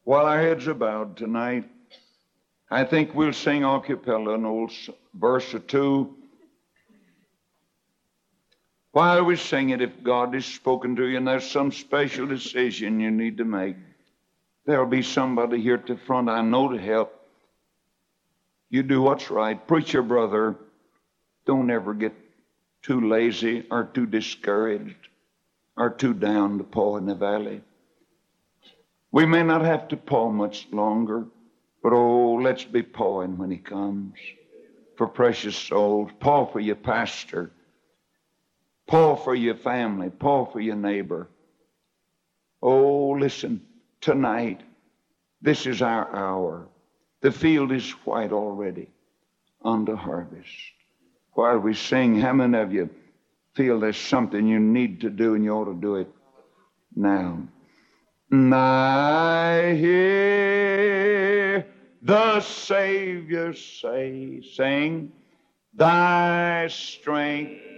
While our heads are bowed tonight, I think we'll sing a cappella an old verse or two. While we sing it, if God has spoken to you and there's some special decision you need to make, there'll be somebody here at the front I know to help. You do what's right. Preacher brother, don't ever get too lazy or too discouraged or too down to paw in the valley. We may not have to paw much longer, but oh, let's be pawing when he comes for precious souls. Paw for your pastor. Paw for your family. Paw for your neighbor. Oh, listen, tonight, this is our hour. The field is white already unto harvest. While we sing, how many of you feel there's something you need to do and you ought to do it now? I hear the Savior say, sing, thy strength